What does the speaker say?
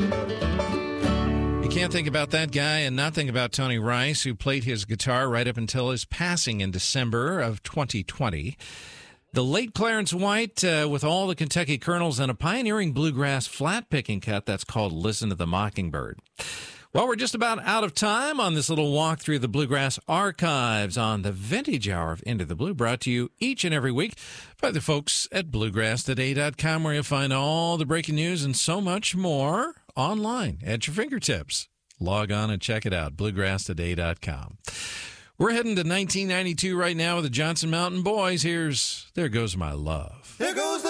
You can't think about that guy and not think about Tony Rice, who played his guitar right up until his passing in December of 2020. The late Clarence White, with all the Kentucky Colonels and a pioneering bluegrass flat-picking cut that's called Listen to the Mockingbird. Well, we're just about out of time on this little walk through the Bluegrass archives on the Vintage Hour of Into the Blue, brought to you each and every week by the folks at BluegrassToday.com, where you'll find all the breaking news and so much more online at your fingertips. Log on and check it out, BluegrassToday.com. We're heading to 1992 right now with the Johnson Mountain Boys. There Goes My Love. There goes